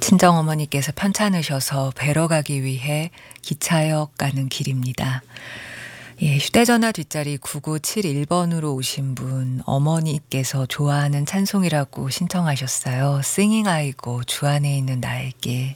친정어머니께서 편찮으셔서 뵈러 가기 위해 기차역 가는 길입니다. 예, 휴대전화 뒷자리 9971번으로 오신 분, 어머니께서 좋아하는 찬송이라고 신청하셨어요. Singing 아이고 주 안에 있는 나에게.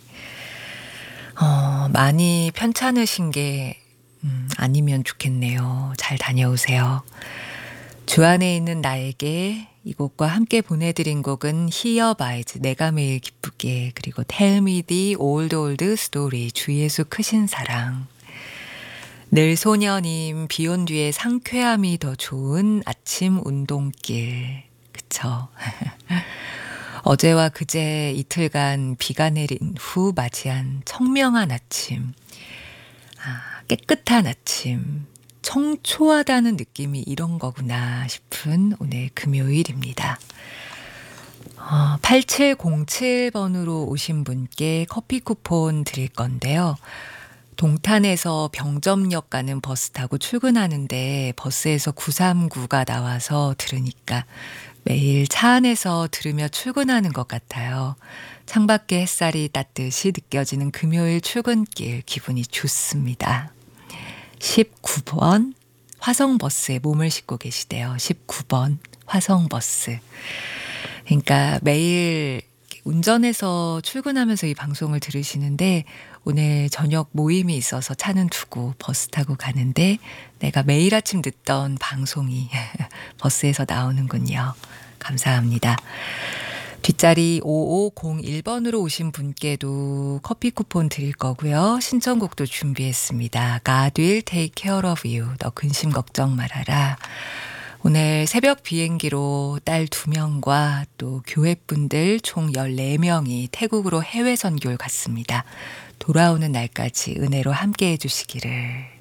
많이 편찮으신 게 아니면 좋겠네요. 잘 다녀오세요. 주 안에 있는 나에게 이 곡과 함께 보내드린 곡은 He Abides, 내가 매일 기쁘게, 그리고 Tell Me the Old Old Story, 주 예수 크신 사랑. 늘 소녀님, 비 온 뒤에 상쾌함이 더 좋은 아침 운동길. 그쵸? 어제와 그제 이틀간 비가 내린 후 맞이한 청명한 아침. 깨끗한 아침. 청초하다는 느낌이 이런 거구나 싶은 오늘 금요일입니다. 8707번으로 오신 분께 커피 쿠폰 드릴 건데요. 동탄에서 병점역 가는 버스 타고 출근하는데 버스에서 939가 나와서 들으니까 매일 차 안에서 들으며 출근하는 것 같아요. 창밖에 햇살이 따뜻이 느껴지는 금요일 출근길 기분이 좋습니다. 19번 화성버스에 몸을 싣고 계시대요. 19번 화성버스. 그러니까 매일 운전해서 출근하면서 이 방송을 들으시는데 오늘 저녁 모임이 있어서 차는 두고 버스 타고 가는데 내가 매일 아침 듣던 방송이 버스에서 나오는군요. 감사합니다. 뒷자리 5501번으로 오신 분께도 커피 쿠폰 드릴 거고요. 신청곡도 준비했습니다. God will take care of you. 너 근심 걱정 말아라. 오늘 새벽 비행기로 딸 2명과 또 교회분들 총 14명이 태국으로 해외 선교를 갔습니다. 돌아오는 날까지 은혜로 함께 해주시기를.